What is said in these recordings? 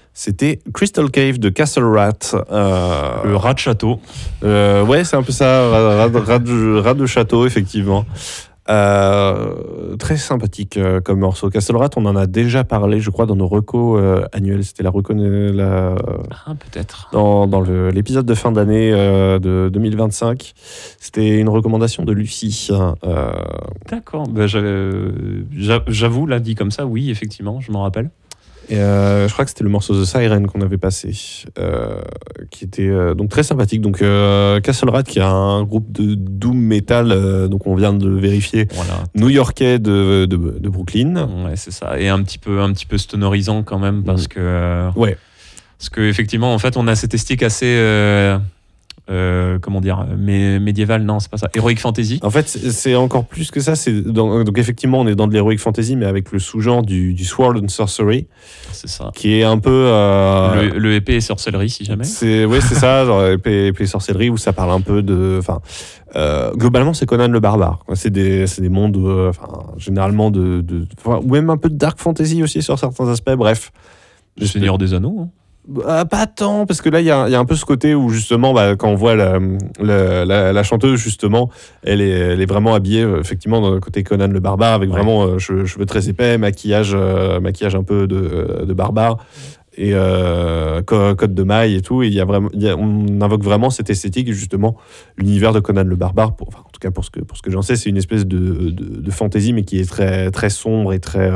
C'était Crystal Cave de Castle Rat. Le rat de château. Ouais, c'est un peu ça, rat de château, effectivement. Très sympathique comme morceau. Castle Rat, on en a déjà parlé, je crois, dans nos recos annuels. C'était Peut-être. Dans l'épisode de fin d'année de 2025. C'était une recommandation de Lucie. D'accord. J'avoue, là, dit comme ça, oui, effectivement, je m'en rappelle. Et je crois que c'était le morceau The Siren qu'on avait passé, qui était donc très sympathique. Donc Castle Rat, qui est un groupe de doom metal, donc on vient de vérifier, Voilà. new-yorkais de Brooklyn. Ouais, c'est ça. Et un petit peu stonerisant quand même, parce que Ouais. parce que effectivement, en fait, on a cette esthétique assez comment dire, médiévale. Non, c'est pas ça. Heroic fantasy. En fait, c'est encore plus que ça. Donc effectivement, on est dans de l'heroic fantasy, mais avec le sous-genre du sword and sorcery, C'est ça. qui est un peu Le épée et sorcellerie, si jamais. c'est ça, genre épée et sorcellerie, où ça parle un peu de, globalement, c'est Conan le barbare. C'est des mondes, généralement ou même un peu de dark fantasy aussi sur certains aspects. Bref, Le Seigneur des Anneaux. Hein. pas tant, parce que là, il y a un peu ce côté où, justement, quand on voit la chanteuse, justement, elle est vraiment habillée, effectivement, dans le côté Conan le barbare, avec vraiment cheveux très épais, maquillage un peu de barbare, et code de maille et tout. Et on invoque vraiment cette esthétique, et justement, l'univers de Conan le barbare, en tout cas pour ce que j'en sais, c'est une espèce de fantaisie, mais qui est très, très sombre et très...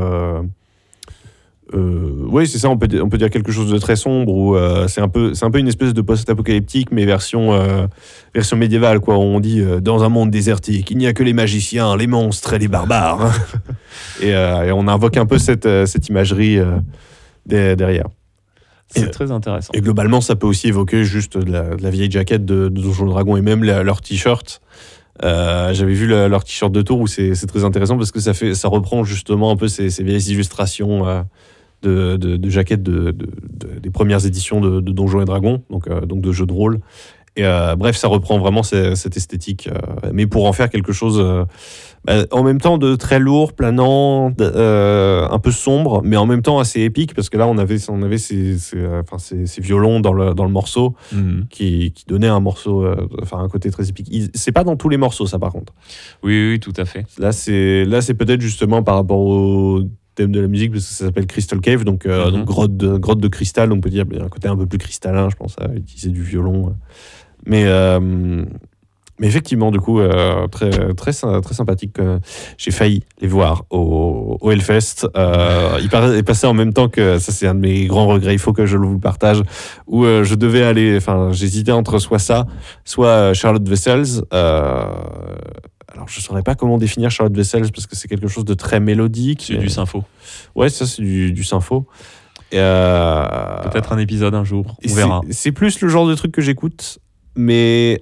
oui, c'est ça, on peut dire quelque chose de très sombre, où c'est un peu une espèce de post-apocalyptique, mais version médiévale, quoi. On dit dans un monde désertique, il n'y a que les magiciens, les monstres et les barbares. et on invoque un peu cette imagerie derrière. C'est très intéressant. Et globalement, ça peut aussi évoquer juste de la vieille jaquette de Donjons et Dragons, et même leur t-shirt. J'avais vu leur t-shirt de tour, où c'est très intéressant, parce que ça reprend justement un peu ces vieilles illustrations de jaquettes des premières éditions de Donjons et Dragons, donc de jeux de rôle. Et bref, ça reprend vraiment cette esthétique, mais pour en faire quelque chose en même temps de très lourd, planant, un peu sombre, mais en même temps assez épique, parce que là on avait ces violons dans le morceau, qui donnaient un morceau, un côté très épique. C'est pas dans tous les morceaux, ça, par contre. Oui, tout à fait. Là c'est peut-être justement par rapport au thème de la musique, parce que ça s'appelle Crystal Cave, donc grotte de cristal, donc on peut dire il y a un côté un peu plus cristallin, je pense, à utiliser du violon. Mais effectivement, du coup, très, très, très sympathique. J'ai failli les voir au Hellfest. Ils passaient en même temps que... Ça, c'est un de mes grands regrets. Il faut que je vous le partage. Où je devais aller... j'hésitais entre soit ça, soit Charlotte Vessels. Alors, je ne saurais pas comment définir Charlotte Vessels, parce que c'est quelque chose de très mélodique. C'est du sympho. Ouais, ça, c'est du sympho. Peut-être un épisode un jour, on verra. C'est plus le genre de truc que j'écoute. Mais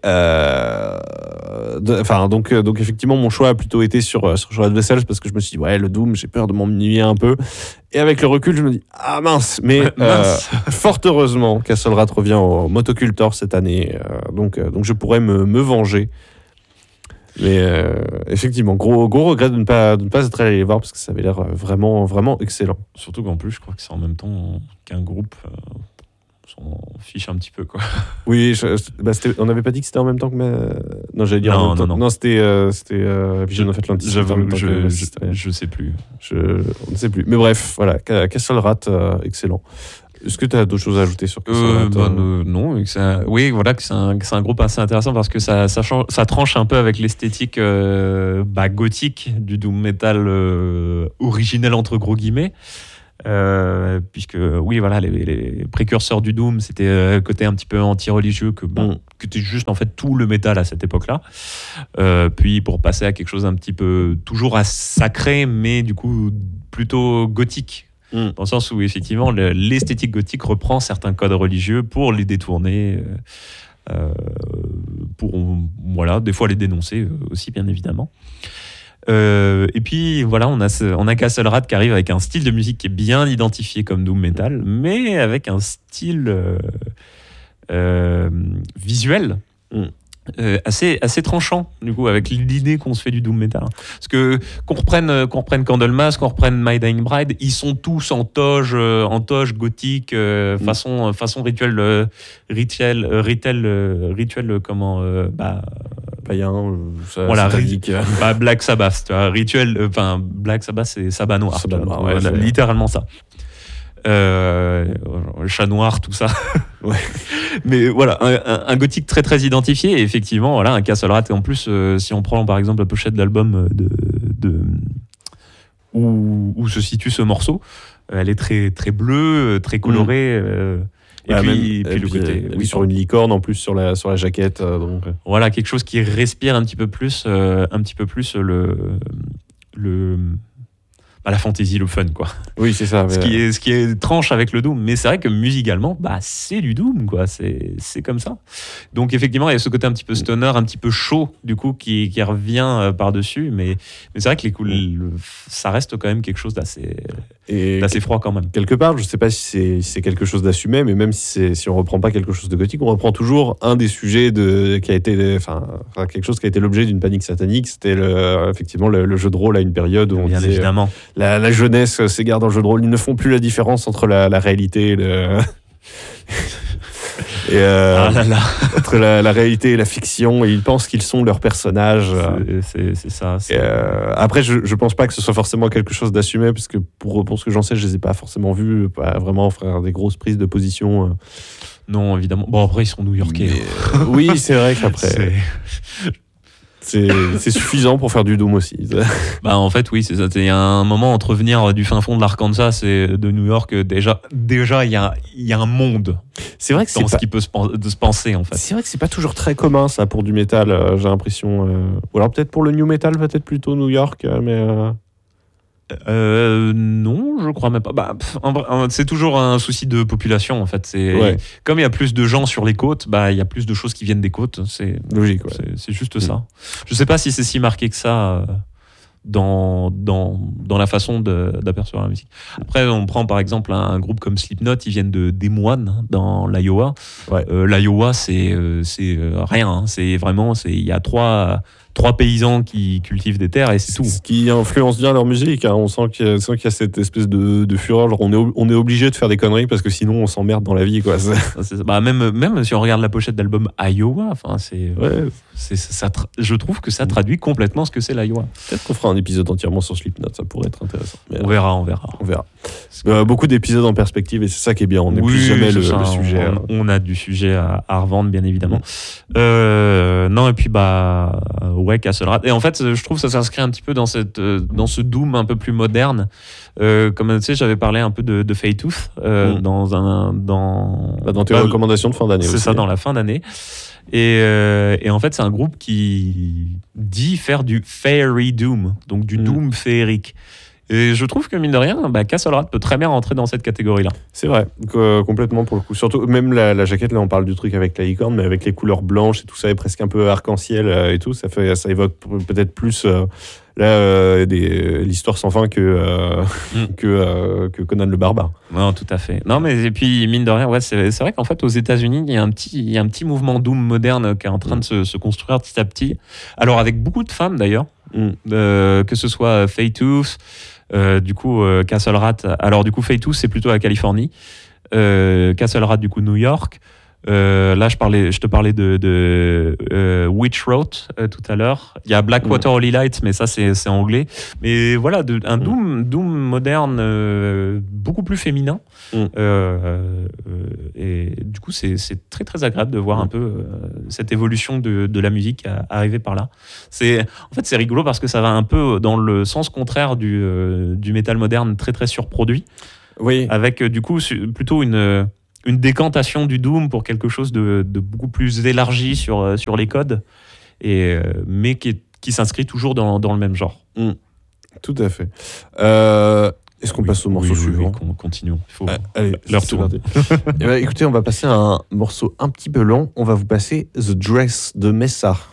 donc effectivement, mon choix a plutôt été sur Charlotte Vessels, parce que je me suis dit, ouais, le Doom, j'ai peur de m'ennuyer un peu. Et avec le recul, je me dis, ah mince. Mais fort heureusement, Castle Rat revient au Motocultor cette année, donc je pourrais me venger. Mais effectivement, gros regret de ne pas être allé les voir, parce que ça avait l'air vraiment, vraiment excellent. Surtout qu'en plus, je crois que c'est en même temps qu'un groupe. On fiche un petit peu, quoi. Oui, on n'avait pas dit que c'était en même temps que non, j'allais dire en même temps. Non, c'était Vision of Atlantis. Je sais plus. On ne sait plus. Mais bref, voilà, Castle Rat, excellent. Est-ce que tu as d'autres choses à ajouter sur Castle Rat Non. Oui, voilà, que c'est un groupe assez intéressant, parce que ça tranche un peu avec l'esthétique gothique du doom metal originel, entre gros guillemets. Puisque oui, voilà, les précurseurs du doom, c'était côté un petit peu anti-religieux, que était juste en fait tout le métal à cette époque-là, puis pour passer à quelque chose un petit peu toujours sacré, mais du coup plutôt gothique, dans le sens où effectivement l'esthétique gothique reprend certains codes religieux pour les détourner, pour des fois les dénoncer aussi, bien évidemment. Et puis voilà, on a Castle Rat qui arrive avec un style de musique qui est bien identifié comme doom metal, mais avec un style visuel assez tranchant du coup avec l'idée qu'on se fait du doom metal. Parce que qu'on reprenne Candlemas, qu'on reprenne My Dying Bride, ils sont tous en toge gothique, façon rituel comment païen, voilà, satanique. Black Sabbath, tu vois, rituel, Black Sabbath c'est sabbat noir, Sabbat noir, ouais, littéralement ça. Chat noir, tout ça. Ouais. Mais voilà, un gothique très très identifié. Et effectivement, voilà, un Castle Rat. Et en plus, si on prend par exemple la pochette d'album où se situe ce morceau, elle est très très bleue, très colorée. Et puis le côté, elle est sur une licorne en plus sur la jaquette. Donc. Voilà, quelque chose qui respire un petit peu plus la fantaisie, le fun, quoi. Oui, c'est ça. Ce qui est tranche avec le Doom. Mais c'est vrai que musicalement, c'est du Doom, quoi. C'est comme ça. Donc, effectivement, il y a ce côté un petit peu stoner, un petit peu chaud, du coup, qui revient par-dessus. Mais c'est vrai que ça reste quand même quelque chose d'assez froid, quand même. Quelque part, je ne sais pas si c'est quelque chose d'assumé, mais même si on ne reprend pas quelque chose de gothique, on reprend toujours un des sujets qui a été quelque chose qui a été l'objet d'une panique satanique. C'était effectivement le jeu de rôle à une période où on Bien disait... évidemment. La jeunesse s'égare dans le jeu de rôle. Ils ne font plus la différence entre la réalité entre la réalité et la fiction. Et ils pensent qu'ils sont leurs personnages. C'est ça. Après, je pense pas que ce soit forcément quelque chose d'assumé, parce que pour ce que j'en sais, je les ai pas forcément vus, pas vraiment faire des grosses prises de position. Non, évidemment. Bon, après, ils sont new-yorkais. Oui, c'est vrai qu'après... C'est suffisant pour faire du Doom aussi. En fait, oui, c'est ça. Il y a un moment entre venir du fin fond de l'Arkansas et de New York, déjà, il y a un monde. C'est vrai que dans ce qui peut se penser, en fait. C'est vrai que c'est pas toujours très commun, ça, pour du métal, j'ai l'impression. Ou alors peut-être pour le new metal, peut-être plutôt New York, mais... Non, je crois même pas. C'est toujours un souci de population, en fait. Ouais. Comme il y a plus de gens sur les côtes, il y a plus de choses qui viennent des côtes. C'est logique. Ouais. C'est juste ça. Je sais pas si c'est si marqué que ça dans la façon d'apercevoir la musique. Après, on prend par exemple un groupe comme Slipknot, ils viennent de Des Moines dans l'Iowa. Ouais. L'Iowa, c'est rien. Hein. C'est vraiment, il y a trois paysans qui cultivent des terres et c'est tout. Ce qui influence bien leur musique. Hein. On sent qu'il y a cette espèce de fureur. Genre on est obligé de faire des conneries parce que sinon on s'emmerde dans la vie, quoi. Même si on regarde la pochette d'album Iowa, je trouve que ça traduit complètement ce que c'est l'Iowa. Peut-être qu'on fera un épisode entièrement sur Slipknot, ça pourrait être intéressant. Mais on verra. Beaucoup d'épisodes en perspective et c'est ça qui est bien. On n'épuise jamais le sujet. On a du sujet à revendre, bien évidemment. Non, et puis ouais, Castle Rat. Et en fait, je trouve que ça s'inscrit un petit peu dans ce Doom un peu plus moderne. Comme tu sais, j'avais parlé un peu de Faytooth dans tes recommandations de fin d'année. C'est aussi. Ça, dans la fin d'année. Et en fait, c'est un groupe qui dit faire du Fairy Doom, donc du Doom féerique. Et je trouve que, mine de rien, Castle Rat peut très bien rentrer dans cette catégorie-là. C'est vrai, complètement pour le coup. Surtout, même la jaquette, là, on parle du truc avec la licorne, mais avec les couleurs blanches et tout ça, est presque un peu arc-en-ciel et tout, ça évoque peut-être plus l'histoire sans fin que Conan le Barbare. Non, tout à fait. Non, mais et puis, mine de rien, ouais, c'est vrai qu'en fait, aux États-Unis, il y a un petit mouvement Doom moderne qui est en train de se construire petit à petit. Alors, avec beaucoup de femmes, d'ailleurs, que ce soit Faytooth, du coup Castle Rat. Alors du coup Faytooth c'est plutôt la Californie, Castle Rat du coup New York. Là je te parlais de Witch Rot tout à l'heure. Il y a Blackwater Holy Light, mais ça c'est anglais. Mais voilà, un Doom moderne beaucoup plus féminin. Et du coup c'est très très agréable de voir un peu cette évolution de la musique arriver par là. En fait c'est rigolo parce que ça va un peu dans le sens contraire du métal moderne très très surproduit. Oui. Avec du coup plutôt une décantation du Doom pour quelque chose de beaucoup plus élargi sur les codes, mais qui s'inscrit toujours dans le même genre. Tout à fait. Est-ce qu'on passe au morceau suivant ? Continuons. Allez, l'heure tourne. Écoutez, on va passer à un morceau un petit peu long. On va vous passer The Dress de Messa.